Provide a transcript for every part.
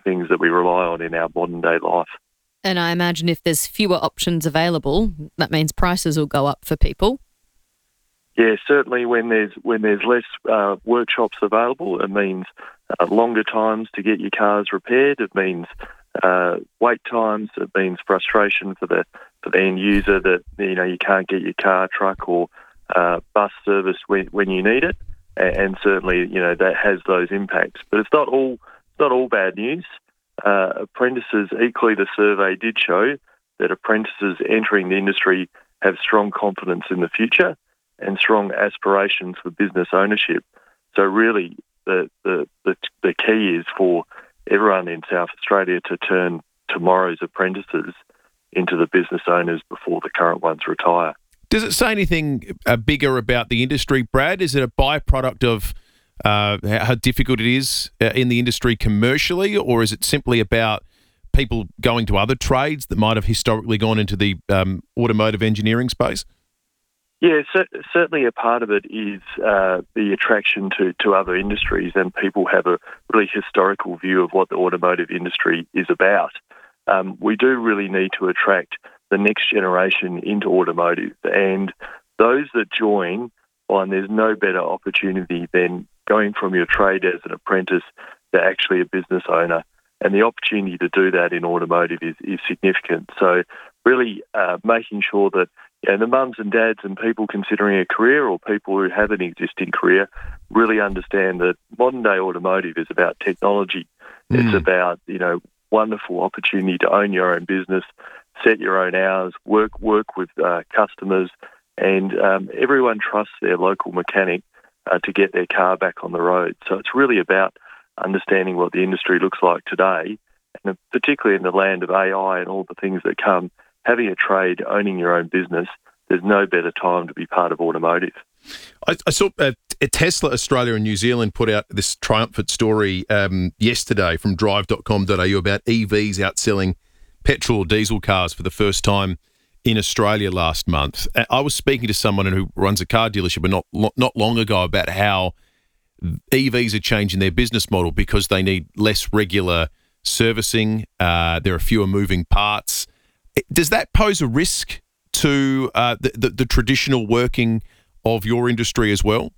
things that we rely on in our modern day life. And I imagine if there's fewer options available, that means prices will go up for people. Yeah, certainly when there's less workshops available, it means longer times to get your cars repaired. It means wait times. It means frustration for the end user that you can't get your car, truck, or bus service when you need it. And certainly that has those impacts. But it's not all bad news. Apprentices, equally, the survey did show that apprentices entering the industry have strong confidence in the future and strong aspirations for business ownership. So really, the key is for everyone in South Australia to turn tomorrow's apprentices into the business owners before the current ones retire. Does it say anything bigger about the industry, Brad? Is it a byproduct of how difficult it is in the industry commercially, or is it simply about people going to other trades that might have historically gone into the automotive engineering space? Yeah, certainly a part of it is the attraction to other industries, and people have a really historical view of what the automotive industry is about. We do really need to attract the next generation into automotive, and those that join find there's no better opportunity than going from your trade as an apprentice to actually a business owner. And the opportunity to do that in automotive is significant. So really making sure that the mums and dads and people considering a career, or people who have an existing career, really understand that modern day automotive is about technology. It's about, wonderful opportunity to own your own business, set your own hours, work with customers, and everyone trusts their local mechanic to get their car back on the road. So it's really about understanding what the industry looks like today, and particularly in the land of AI and all the things that come, having a trade, owning your own business, there's no better time to be part of automotive. I saw Tesla Australia and New Zealand put out this triumphant story yesterday from drive.com.au about EVs outselling petrol or diesel cars for the first time in Australia last month. I was speaking to someone who runs a car dealership not long ago about how EVs are changing their business model because they need less regular servicing. There are fewer moving parts. Does that pose a risk to the traditional working of your industry as well?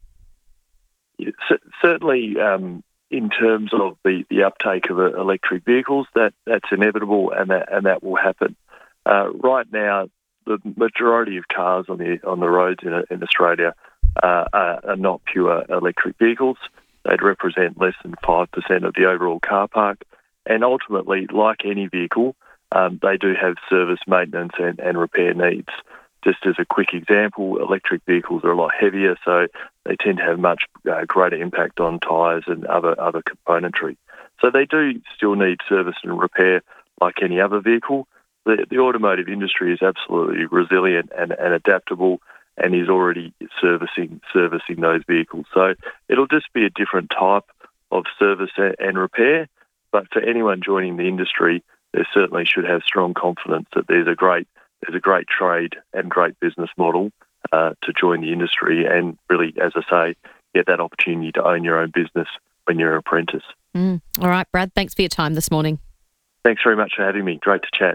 Certainly, in terms of the uptake of electric vehicles, that's inevitable, and that will happen. Right now, the majority of cars on the roads in Australia are not pure electric vehicles. They'd represent less than 5% of the overall car park, and ultimately, like any vehicle, they do have service, maintenance, and repair needs. Just as a quick example, electric vehicles are a lot heavier, so they tend to have much greater impact on tyres and other componentry. So they do still need service and repair like any other vehicle. The automotive industry is absolutely resilient and adaptable, and is already servicing those vehicles. So it'll just be a different type of service and repair. But for anyone joining the industry, they certainly should have strong confidence that there's a great trade and great business model to join the industry, and really, as I say, get that opportunity to own your own business when you're an apprentice. All right, Brad, thanks for your time this morning. Thanks very much for having me. Great to chat.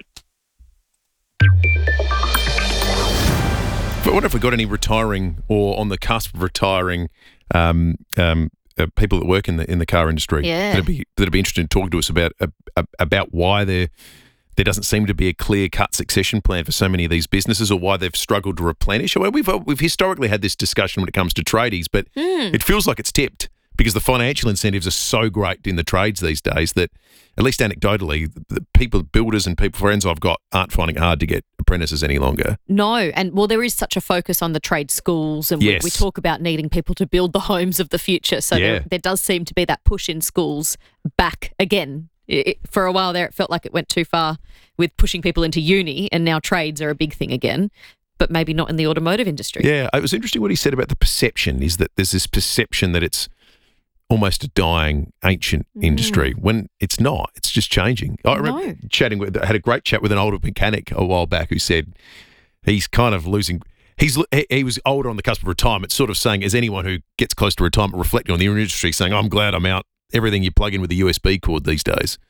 I wonder if we've got any retiring or on the cusp of retiring people that work in the car industry. Yeah. That'd be interested in talking to us about why there doesn't seem to be a clear-cut succession plan for so many of these businesses, or why they've struggled to replenish. Well, we've historically had this discussion when it comes to tradies, but it feels like it's tipped because the financial incentives are so great in the trades these days that, at least anecdotally, the builders and friends I've got aren't finding it hard to get apprentices any longer. No, and there is such a focus on the trade schools, and yes. we talk about needing people to build the homes of the future. So there does seem to be that push in schools back again. For a while there, it felt like it went too far with pushing people into uni, and now trades are a big thing again, but maybe not in the automotive industry. Yeah, it was interesting what he said about the perception, is that there's this perception that it's almost a dying ancient industry when it's not. It's just changing. I remember had a great chat with an older mechanic a while back who said he's kind of losing. He was older on the cusp of retirement, sort of saying, as anyone who gets close to retirement reflecting on the industry, saying, I'm glad I'm out. Everything you plug in with a USB cord these days.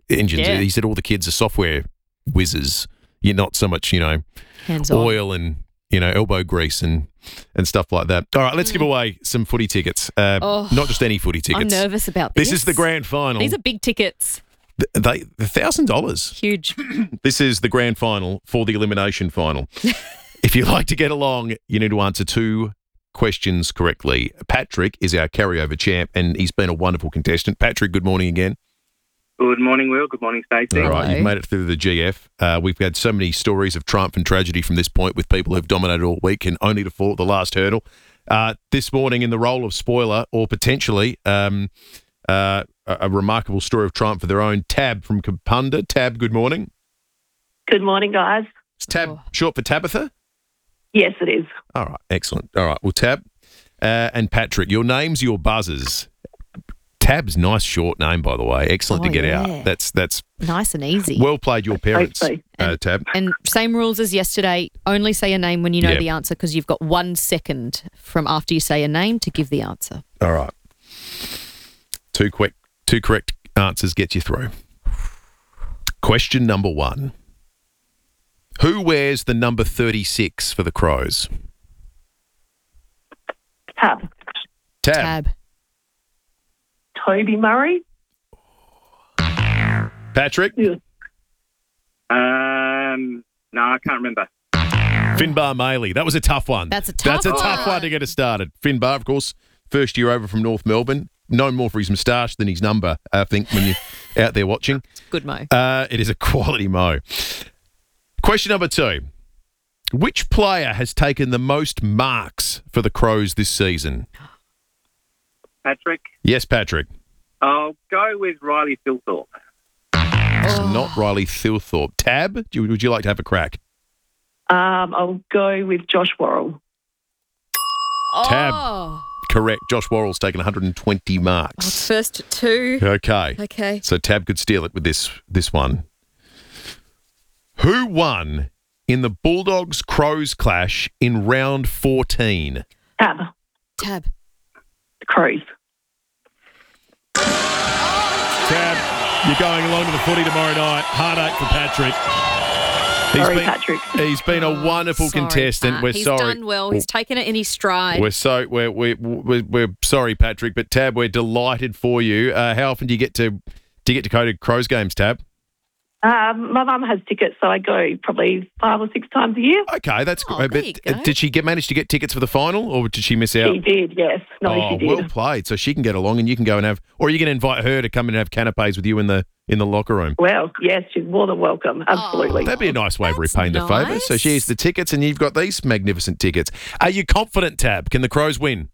engines. Yeah. He said all the kids are software whizzes. You're not so much, Hands-on. oil and, elbow grease and stuff like that. All right, let's give away some footy tickets. Not just any footy tickets. I'm nervous about this. This is the grand final. These are big tickets. The $1,000. Huge. This is the grand final for the elimination final. If you'd like to get along, you need to answer 2 questions correctly. Patrick is our carryover champ, and he's been a wonderful contestant. Patrick, good morning again. Good morning, Will. Good morning, Stacey. All right, Hello. you've made it through the GF. We've had so many stories of triumph and tragedy from this point with people who've dominated all week and only to fall at the last hurdle. This morning, in the role of spoiler or potentially a remarkable story of triumph of their own, Tab from Kapunda. Tab, good morning. Good morning, guys. Is Tab short for Tabitha? Yes, it is. All right, excellent. All right, well, Tab and Patrick, your names, your buzzers. Tab's nice short name, by the way. Excellent to get out. That's nice and easy. well played, your parents, Hopefully. Tab. And same rules as yesterday. Only say a name when you know Yep. the answer, because you've got 1 second from after you say a name to give the answer. All right. Two correct answers get you through. Question number 1. Who wears the number 36 for the Crows? Tab. Tab. Toby Murray. Patrick? Yeah. No, I can't remember. Finbar Maley. That was a tough one. That's a tough one to get us started. Finbar, of course, first year over from North Melbourne. Known more for his moustache than his number, I think, when you're out there watching. Good mo. It is a quality mo. Question number 2. Which player has taken the most marks for the Crows this season? Patrick? Yes, Patrick. I'll go with Riley Thilthorpe. Not Riley Thilthorpe. Tab, would you like to have a crack? I'll go with Josh Worrell. Tab. Oh. Correct. Josh Worrell's taken 120 marks. First 2. Okay. Okay. So Tab could steal it with this one. Who won in the Bulldogs-Crows clash in round 14? Tab. Tab. The Crows. Tab, you're going along to the footy tomorrow night. Heartache for Patrick. Sorry, Patrick. He's been a wonderful Sorry, contestant. Pat. We're He's sorry. done well. He's taken it in his stride. We're sorry, Patrick, but Tab, we're delighted for you. How often do you get to go to Crows games, Tab? My mum has tickets, so I go probably 5 or 6 times a year. Okay, that's Oh, good. there you go. Did she manage to get tickets for the final, or did she miss out? She did, yes. No, she did. Well played. So she can get along, and you can go and have, or are you going to invite her to come and have canapes with you in the locker room? Well, yes, she's more than welcome. Absolutely. That'd be a nice way of That's repaying the favour. nice. So she has the tickets, and you've got these magnificent tickets. Are you confident, Tab? Can the Crows win?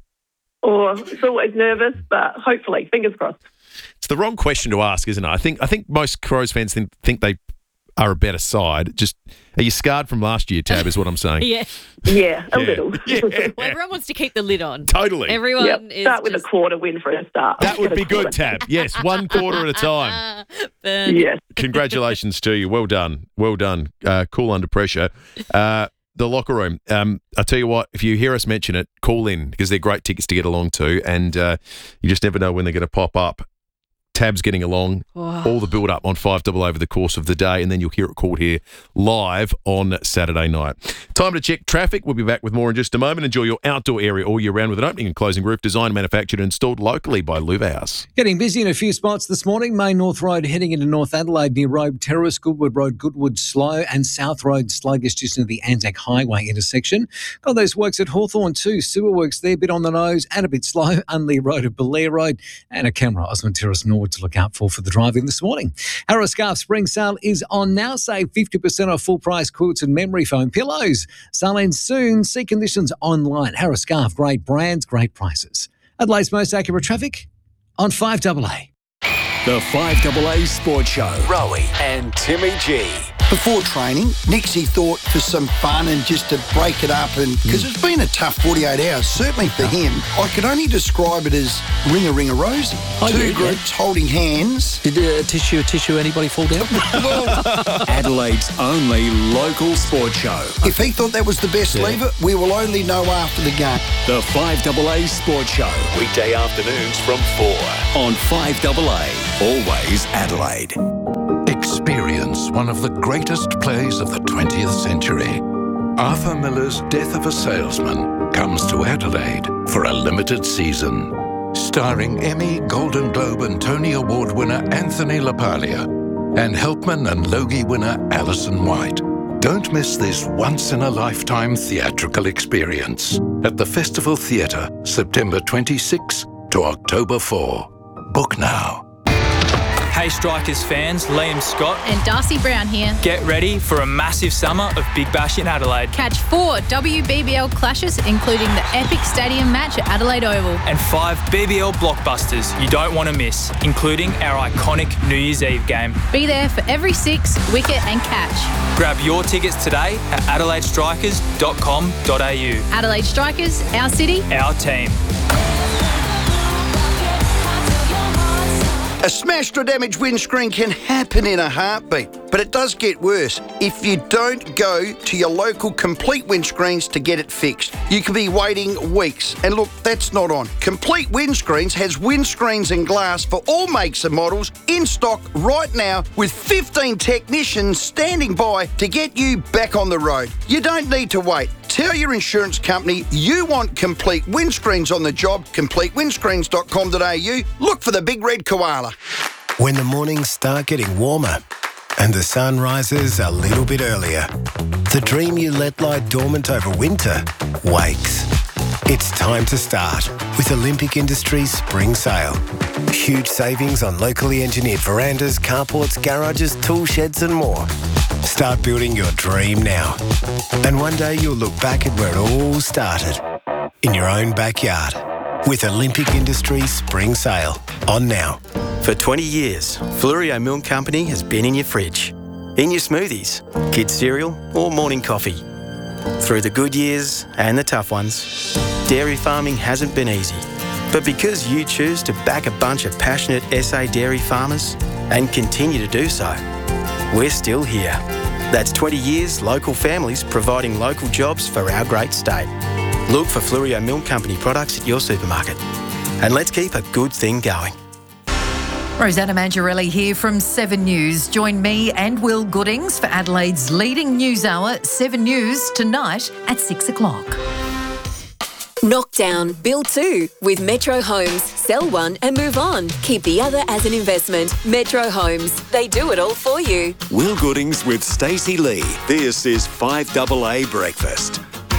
It's always nervous, but hopefully, fingers crossed. It's the wrong question to ask, isn't it? I think most Crows fans think they are a better side. Just, are you scarred from last year, Tab, is what I'm saying. Yeah. Yeah, a little. Yeah. Well, everyone wants to keep the lid on. Totally. Everyone Yep. is Start with just... a quarter win for a start. That would Get a be good, quarter. Tab. Yes, 1 quarter at a time. Burn. Yes. Congratulations to you. Well done. Well done. Cool under pressure. The locker room. I tell you what, if you hear us mention it, call in, because they're great tickets to get along to, and you just never know when they're going to pop up. Tab's getting along, all the build-up on 5 over the course of the day, and then you'll hear it called here live on Saturday night. Time to check traffic. We'll be back with more in just a moment. Enjoy your outdoor area all year round with an opening and closing roof designed, manufactured and installed locally by Luva House. Getting busy in a few spots this morning. Main North Road heading into North Adelaide near Robe Terrace, Goodwood Road, Goodwood slow, and South Road sluggish just into the Anzac Highway intersection. Got those works at Hawthorn too. Sewer works there, a bit on the nose and a bit slow. Unley Road at Belair Road, and a camera Osmond Terrace Norwood to look out for the driving this morning. Harris Scarf Spring Sale is on now. Save 50% off full price quilts and memory foam pillows. Sale ends soon. See conditions online. Harris Scarf, great brands, great prices. Adelaide's most accurate traffic on 5AA. The 5AA Sports Show. Rowie and Timmy G. Before training, Nixie thought for some fun and just to break it up, and because it's been a tough 48 hours, certainly for him, I could only describe it as ring-a-ring-a-rosy. Two groups holding hands. Did tissue, anybody fall down? Adelaide's only local sports show. If he thought that was the best lever, we will only know after the game. The 5AA Sports Show. Weekday afternoons from 4 on 5AA. Always Adelaide. one of the greatest plays of the 20th century. Arthur Miller's Death of a Salesman comes to Adelaide for a limited season. Starring Emmy, Golden Globe and Tony Award winner Anthony LaPaglia and Helpman and Logie winner Alison White. Don't miss this once-in-a-lifetime theatrical experience at the Festival Theatre, September 26 to October 4. Book now. Hey Strikers fans, Liam Scott and Darcy Brown here. Get ready for a massive summer of Big Bash in Adelaide. Catch 4 WBBL clashes, including the epic stadium match at Adelaide Oval. And 5 BBL blockbusters you don't want to miss, including our iconic New Year's Eve game. Be there for every 6, wicket and catch. Grab your tickets today at adelaidestrikers.com.au. Adelaide Strikers, our city, our team. A smashed or damaged windscreen can happen in a heartbeat, but it does get worse if you don't go to your local Complete Windscreens to get it fixed. You can be waiting weeks, and look, that's not on. Complete Windscreens has windscreens and glass for all makes and models in stock right now with 15 technicians standing by to get you back on the road. You don't need to wait. Tell your insurance company you want Complete Windscreens on the job. CompleteWindscreens.com.au. Look for the big red koala. When the mornings start getting warmer and the sun rises a little bit earlier, the dream you let lie dormant over winter wakes. It's time to start with Olympic Industries Spring Sale. Huge savings on locally engineered verandas, carports, garages, tool sheds and more. Start building your dream now. And one day you'll look back at where it all started, in your own backyard, with Olympic Industries Spring Sale on now. For 20 years, Fluorio Milk Company has been in your fridge, in your smoothies, kids' cereal or morning coffee. Through the good years and the tough ones, dairy farming hasn't been easy. But because you choose to back a bunch of passionate SA dairy farmers and continue to do so, we're still here. That's 20 years local families providing local jobs for our great state. Look for Fluorio Milk Company products at your supermarket. And let's keep a good thing going. Rosanna Mangiarelli here from 7 News. Join me and Will Goodings for Adelaide's leading news hour, 7 News, tonight at 6 o'clock. Knockdown, build 2 with Metro Homes. Sell one and move on. Keep the other as an investment. Metro Homes. They do it all for you. Will Goodings with Stacey Lee. This is 5AA Breakfast.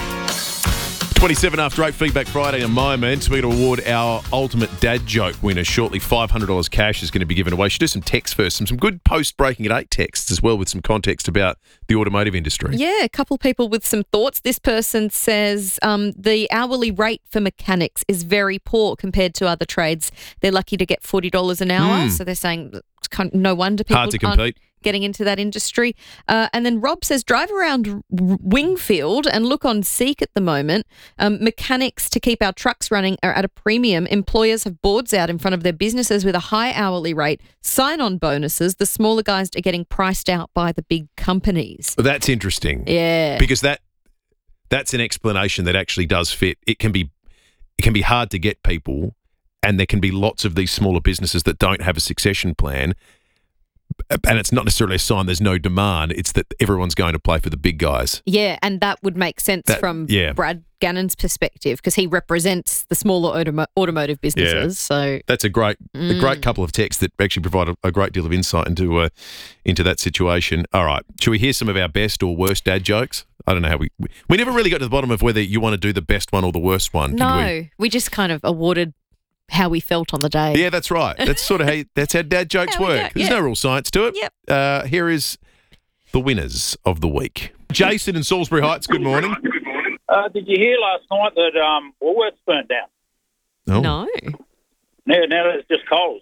27 after 8, Feedback Friday in a moment. We're going to award our ultimate dad joke winner shortly. $500 cash is going to be given away. Should do some text first. Some good post-breaking at 8 texts as well with some context about the automotive industry. Yeah, a couple people with some thoughts. This person says the hourly rate for mechanics is very poor compared to other trades. They're lucky to get $40 an hour. So they're saying it's no wonder people hard to compete. Getting into that industry. And then Rob says, drive around Wingfield and look on Seek at the moment. Mechanics to keep our trucks running are at a premium. Employers have boards out in front of their businesses with a high hourly rate, sign-on bonuses. The smaller guys are getting priced out by the big companies. Well, that's interesting. Yeah. Because that's an explanation that actually does fit. It can be hard to get people, and there can be lots of these smaller businesses that don't have a succession plan. And it's not necessarily a sign there's no demand. It's that everyone's going to play for the big guys. Yeah, and that would make sense from Brad Gannon's perspective because he represents the smaller automotive businesses. Yeah. So that's a great couple of texts that actually provide a great deal of insight into that situation. All right, should we hear some of our best or worst dad jokes? I don't know how we never really got to the bottom of whether you want to do the best one or the worst one. No, we just kind of awarded how we felt on the day. Yeah, that's right. That's sort of how dad jokes work. There's no real science to it. Yep. Here is the winners of the week. Jason in Salisbury Heights, good morning. Did you hear last night that Woolworths burnt down? Oh. No. Now it's just Coles.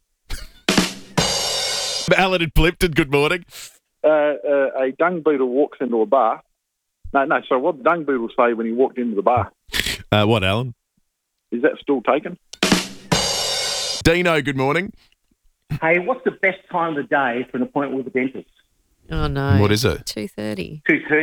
Alan in Plimpton, good morning. A dung beetle walks into a bar. No, sorry, what did dung beetle say when he walked into the bar? What, Alan? Is that still taken? Dino, good morning. Hey, what's the best time of the day for an appointment with a dentist? Oh, no. What is it? 2:30.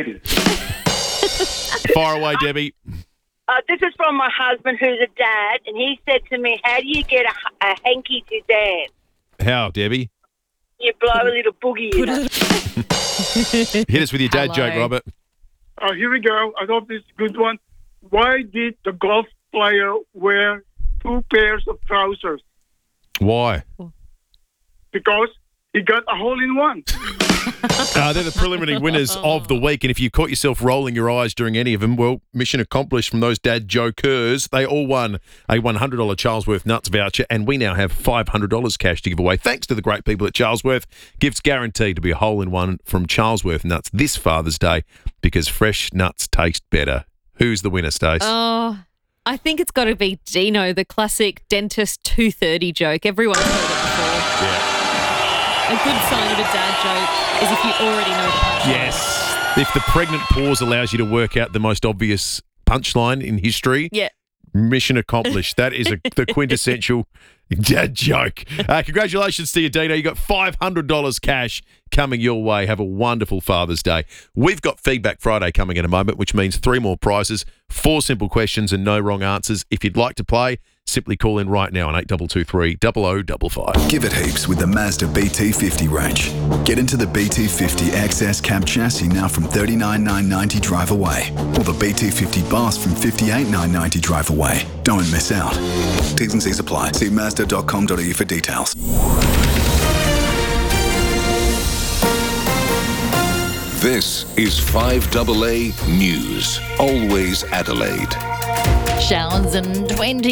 2:30. Fire away, Debbie. This is from my husband, who's a dad, and he said to me, how do you get a hanky to dance? How, Debbie? you blow a little boogie in it. Hit us with your dad Hello. joke, Robert. Here we go. I hope this is a good one. Why did the golf player wear 2 pairs of trousers? Why? Because he got a hole-in-one. They're the preliminary winners of the week, and if you caught yourself rolling your eyes during any of them, well, mission accomplished from those dad jokers. They all won a $100 Charlesworth Nuts voucher, and we now have $500 cash to give away. Thanks to the great people at Charlesworth. Gifts guaranteed to be a hole-in-one from Charlesworth Nuts this Father's Day, because fresh nuts taste better. Who's the winner, Stace? Oh, I think it's got to be Dino, the classic dentist 2:30 joke. Everyone's heard it before. Yeah. A good sign of a dad joke is if you already know the punchline. Yes. If the pregnant pause allows you to work out the most obvious punchline in history, Yeah. mission accomplished. That is the quintessential dad joke. Congratulations to you, Dino. You got $500 cash coming your way. Have a wonderful Father's Day. We've got Feedback Friday coming in a moment, which means 3 more prizes, 4 simple questions and no wrong answers. If you'd like to play, simply call in right now on 8223 0055. Give it heaps with the Mazda BT50 range. Get into the BT50 XS cab chassis now from $39,990 drive away, or the BT50 Boss from $58,990 drive away. Don't miss out. T's and C's apply. See Mazda.com.au for details. This is 5AA News. Always Adelaide. Showers and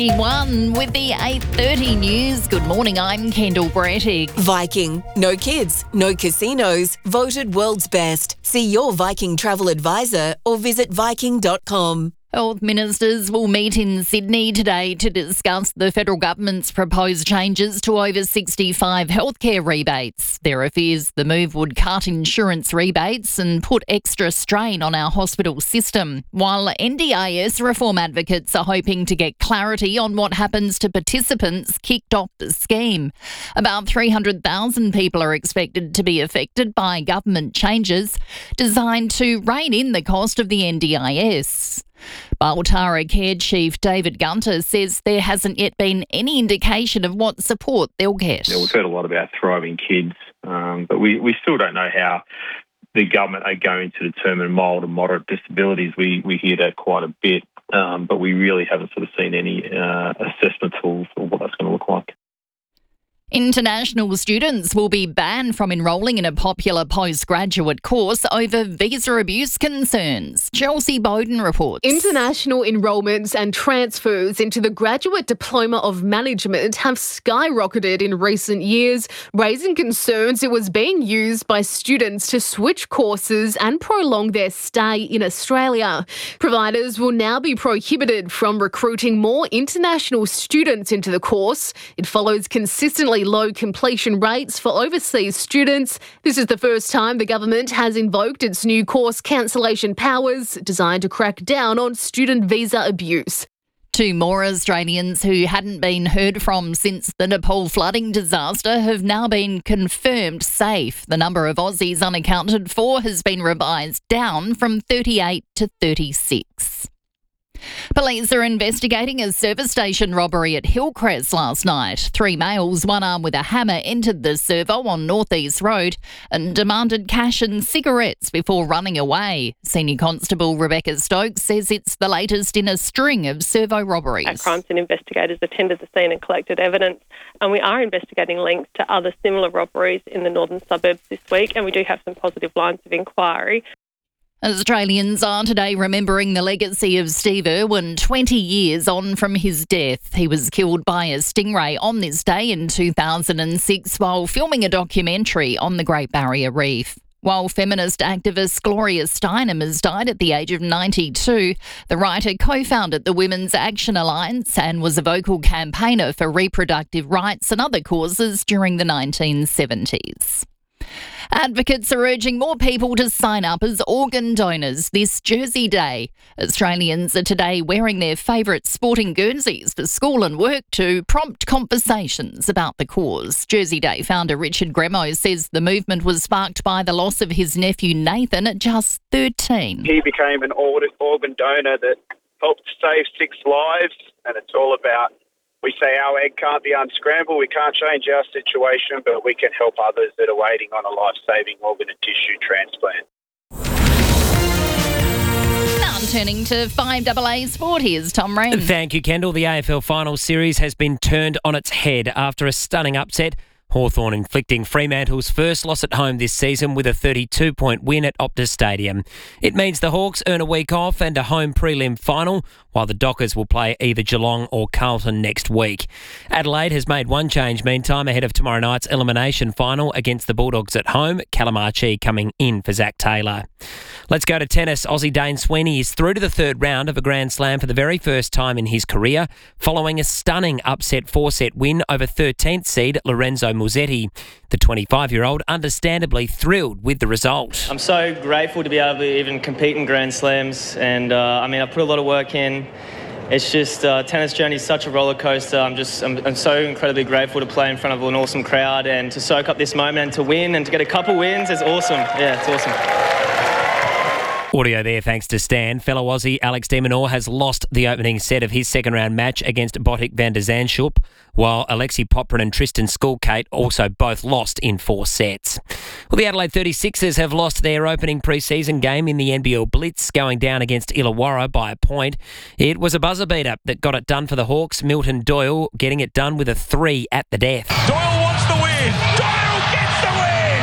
21 with the 8:30 news. Good morning, I'm Kendall Brettig. Viking. No kids, no casinos. Voted world's best. See your Viking travel advisor or visit Viking.com. Health ministers will meet in Sydney today to discuss the federal government's proposed changes to over 65 healthcare rebates. There are fears the move would cut insurance rebates and put extra strain on our hospital system, while NDIS reform advocates are hoping to get clarity on what happens to participants kicked off the scheme. About 300,000 people are expected to be affected by government changes designed to rein in the cost of the NDIS. Baltara Care Chief David Gunter says there hasn't yet been any indication of what support they'll get. Yeah, we've heard a lot about thriving kids, but we still don't know how the government are going to determine mild and moderate disabilities. We hear that quite a bit, but we really haven't sort of seen any assessment tools for what that's going to look like. International students will be banned from enrolling in a popular postgraduate course over visa abuse concerns. Chelsea Bowden reports. International enrolments and transfers into the Graduate Diploma of Management have skyrocketed in recent years, raising concerns it was being used by students to switch courses and prolong their stay in Australia. Providers will now be prohibited from recruiting more international students into the course. It follows consistently low completion rates for overseas students. This is the first time the government has invoked its new course cancellation powers designed to crack down on student visa abuse. 2 more Australians who hadn't been heard from since the Nepal flooding disaster have now been confirmed safe. The number of Aussies unaccounted for has been revised down from 38 to 36. Police are investigating a service station robbery at Hillcrest last night. 3 males, one armed with a hammer, entered the servo on North East Road and demanded cash and cigarettes before running away. Senior Constable Rebecca Stokes says it's the latest in a string of servo robberies. Our crime scene investigators attended the scene and collected evidence, and we are investigating links to other similar robberies in the northern suburbs this week, and we do have some positive lines of inquiry. Australians are today remembering the legacy of Steve Irwin 20 years on from his death. He was killed by a stingray on this day in 2006 while filming a documentary on the Great Barrier Reef. While feminist activist Gloria Steinem has died at the age of 92, the writer co-founded the Women's Action Alliance and was a vocal campaigner for reproductive rights and other causes during the 1970s. Advocates are urging more people to sign up as organ donors this Jersey Day. Australians are today wearing their favourite sporting guernseys for school and work to prompt conversations about the cause. Jersey Day founder Richard Gremo says the movement was sparked by the loss of his nephew Nathan at just 13. He became an organ donor that helped save 6 lives, and it's all about We say our egg can't be unscrambled. We can't change our situation, but we can help others that are waiting on a life-saving organ and tissue transplant. Now turning to 5AA Sport, here's Tom Wren. Thank you, Kendall. The AFL Finals Series has been turned on its head after a stunning upset. Hawthorn inflicting Fremantle's first loss at home this season with a 32-point win at Optus Stadium. It means the Hawks earn a week off and a home prelim final, while the Dockers will play either Geelong or Carlton next week. Adelaide has made one change meantime ahead of tomorrow night's elimination final against the Bulldogs at home, Callum Archie coming in for Zach Taylor. Let's go to tennis. Aussie Dane Sweeney is through to the third round of a Grand Slam for the very first time in his career, following a stunning upset 4-set win over 13th seed Lorenzo Musetti. The 25-year-old understandably thrilled with the result. I'm so grateful to be able to even compete in Grand Slams, and I put a lot of work in. It's just tennis journey is such a roller coaster. I'm so incredibly grateful to play in front of an awesome crowd and to soak up this moment and to win and to get a couple wins is awesome. Yeah, it's awesome. Audio there thanks to Stan. Fellow Aussie Alex de Minaur has lost the opening set of his second-round match against Botic van der Zandschulp, while Alexei Poprin and Tristan Skulkate also both lost in 4 sets. Well, the Adelaide 36ers have lost their opening pre-season game in the NBL Blitz, going down against Illawarra by a point. It was a buzzer beater that got it done for the Hawks. Milton Doyle getting it done with a 3 at the death. Doyle wants the win. Doyle gets the win.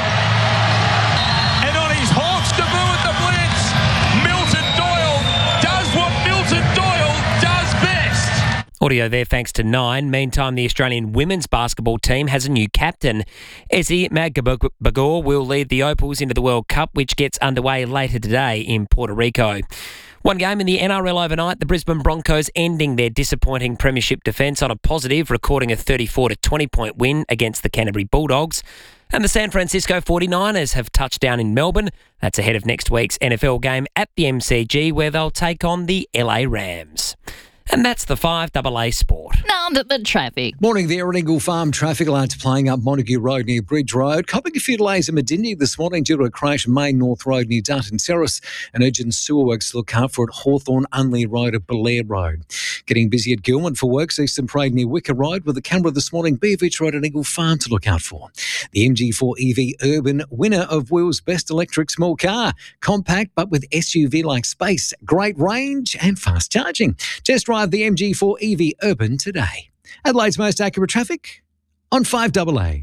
And on his Hawks debut at the Blitz, Milton Doyle does what Milton Doyle does best. Audio there thanks to 9. Meantime, the Australian women's basketball team has a new captain. Ezzy Magabagor will lead the Opals into the World Cup, which gets underway later today in Puerto Rico. One game in the NRL overnight, the Brisbane Broncos ending their disappointing premiership defence on a positive, recording a 34-20 point win against the Canterbury Bulldogs. And the San Francisco 49ers have touched down in Melbourne. That's ahead of next week's NFL game at the MCG, where they'll take on the LA Rams. And that's the 5AA Sport. Now to the traffic. Morning there at Eagle Farm. Traffic alerts playing up Montague Road near Bridge Road. Copping a few delays in Medindie this morning due to a crash in Main North Road near Dutton Terrace. And urgent sewer works to look out for at Hawthorn Unley Road at Belair Road. Getting busy at Gilman for works. Eastern Parade near Wicker Road with the camera this morning. Beaverich Road at Eagle Farm to look out for. The MG4 EV Urban, winner of Will's Best Electric Small Car. Compact but with SUV-like space. Great range and fast charging. Just drive the MG4 EV Urban today. Adelaide's most accurate traffic on 5AA.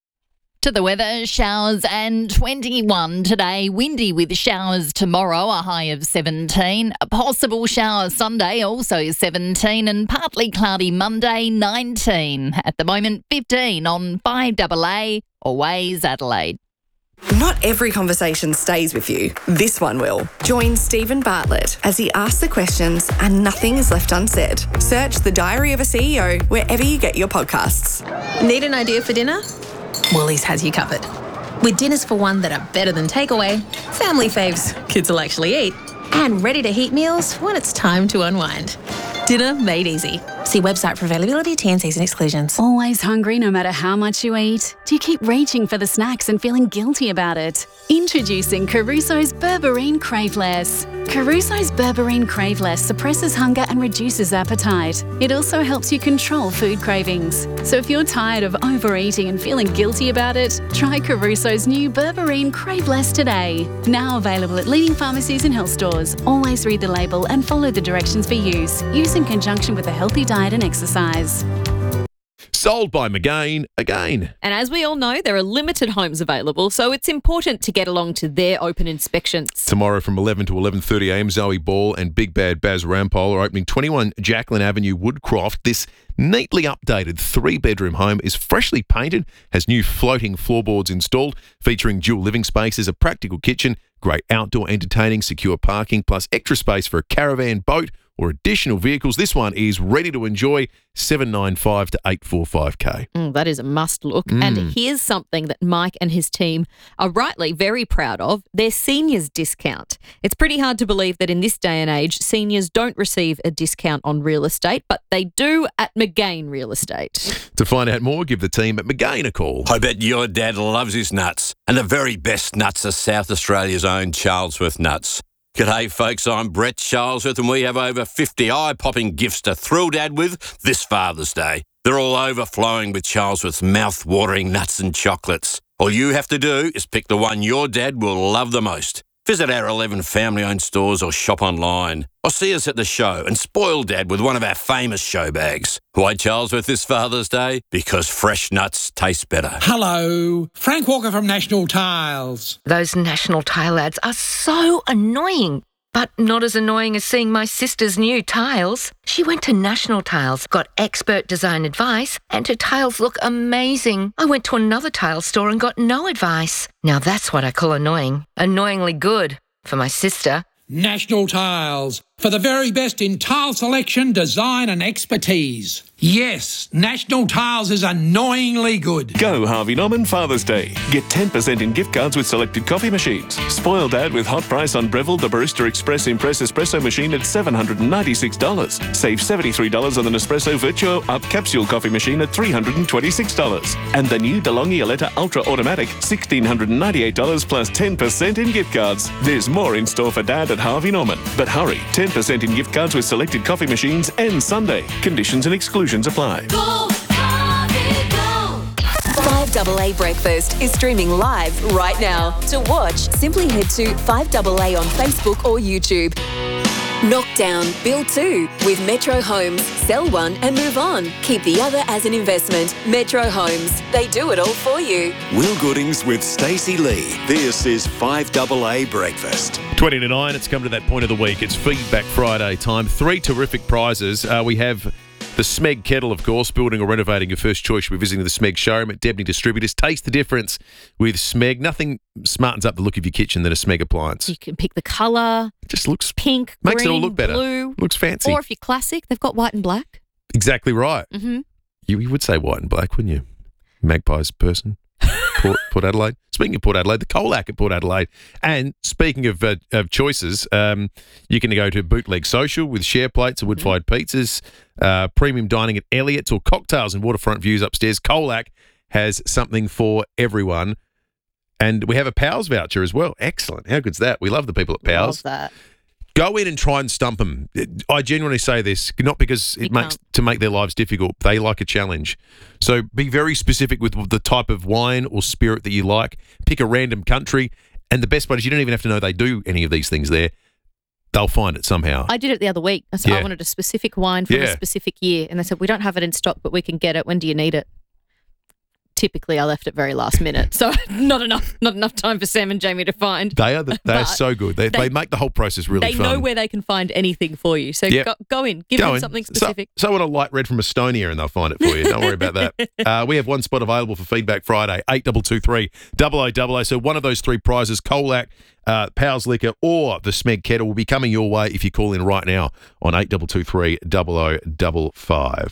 To the weather, showers and 21 today. Windy with showers tomorrow, a high of 17. A possible shower Sunday, also 17. And partly cloudy Monday, 19. At the moment, 15 on 5AA, always Adelaide. Not every conversation stays with you. This one will. Join Stephen Bartlett as he asks the questions and nothing is left unsaid. Search The Diary of a CEO wherever you get your podcasts. Need an idea for dinner? Woolies has you covered. With dinners for one that are better than takeaway, family faves kids will actually eat, and ready-to-heat meals when it's time to unwind. Dinner made easy. See website for availability, T&Cs and exclusions. Always hungry no matter how much you eat? Do you keep reaching for the snacks and feeling guilty about it? Introducing Caruso's Berberine Craveless. Caruso's Berberine Craveless suppresses hunger and reduces appetite. It also helps you control food cravings. So if you're tired of overeating and feeling guilty about it, try Caruso's new Berberine Craveless today. Now available at leading pharmacies and health stores. Always read the label and follow the directions for use. Use in conjunction with a healthy diet and exercise. Sold by McGain again. And as we all know, there are limited homes available, so it's important to get along to their open inspections. Tomorrow from 11 to 11:30am, Zoe Ball and Big Bad Baz Rampole are opening 21 Jacqueline Avenue, Woodcroft. This neatly updated 3-bedroom home is freshly painted, has new floating floorboards installed, featuring dual living spaces, a practical kitchen, great outdoor entertaining, secure parking, plus extra space for a caravan, boat, or additional vehicles. This one is ready to enjoy, 795 to 845K. That is a must look. And here's something that Mike and his team are rightly very proud of, their seniors discount. It's pretty hard to believe that in this day and age, seniors don't receive a discount on real estate, but they do at McGain Real Estate. To find out more, give the team at McGain a call. I bet your dad loves his nuts. And the very best nuts are South Australia's own Charlesworth nuts. G'day folks, I'm Brett Charlesworth and we have over 50 eye-popping gifts to thrill Dad with this Father's Day. They're all overflowing with Charlesworth's mouth-watering nuts and chocolates. All you have to do is pick the one your dad will love the most. Visit our 11 family-owned stores or shop online. Or see us at the show and spoil Dad with one of our famous show bags. Why Charlesworth this Father's Day? Because fresh nuts taste better. Hello, Frank Walker from National Tiles. Those National Tile ads are so annoying. But not as annoying as seeing my sister's new tiles. She went to National Tiles, got expert design advice, and her tiles look amazing. I went to another tile store and got no advice. Now that's what I call annoying. Annoyingly good for my sister. National Tiles, for the very best in tile selection, design and expertise. Yes, National Tiles is annoyingly good. Go Harvey Norman Father's Day. Get 10% in gift cards with selected coffee machines. Spoil Dad with hot price on Breville, the Barista Express Impress Espresso machine at $796. Save $73 on the Nespresso Virtuo Up Capsule coffee machine at $326. And the new DeLonghi Aletta Ultra Automatic, $1,698 plus 10% in gift cards. There's more in store for Dad at Harvey Norman. But hurry, 10% in gift cards with selected coffee machines and Sunday. Conditions and exclusions apply. Go, Harvey, go. 5AA Breakfast is streaming live right now. To watch, simply head to 5AA on Facebook or YouTube. Knock down, build two with Metro Homes. Sell one and move on. Keep the other as an investment. Metro Homes. They do it all for you. Will Goodings with Stacey Lee. This is 5AA Breakfast. 20 to 9, it's come to that point of the week. It's Feedback Friday time. 3 terrific prizes. We have the Smeg Kettle, of course, building or renovating your first choice. We're visiting the Smeg showroom at Debney Distributors. Taste the difference with Smeg. Nothing smartens up the look of your kitchen than a Smeg appliance. You can pick the colour. It just looks pink, makes green, it all look better. Blue. Looks fancy. Or if you're classic, they've got white and black. Exactly right. Mm-hmm. You would say white and black, wouldn't you? Magpies person. Port Adelaide. Speaking of Port Adelaide, the Colac at Port Adelaide. And speaking of choices, you can go to Bootleg Social with share plates and wood-fired pizzas, premium dining at Elliott's, or cocktails and waterfront views upstairs. Colac has something for everyone. And we have a Powell's voucher as well. Excellent. How good's that? We love the people at Powell's. Love that. Go in and try and stump them. I genuinely say this, not because it makes to make their lives difficult. They like a challenge. So be very specific with the type of wine or spirit that you like. Pick a random country. And the best part is you don't even have to know they do any of these things there. They'll find it somehow. I did it the other week. I said I wanted a specific wine from a specific year. And they said, we don't have it in stock, but we can get it. When do you need it? Typically, I left it very last minute, so not enough time for Sam and Jamie to find. They are so good. They make the whole process really fun. They know where they can find anything for you. So go in, give them something specific. So what a light red from Estonia, and they'll find it for you. Don't worry about that. We have one spot available for Feedback Friday, 8223 0000. So one of those 3 prizes, Colac, Powell's Liquor, or the Smeg Kettle will be coming your way if you call in right now on 8223 0055.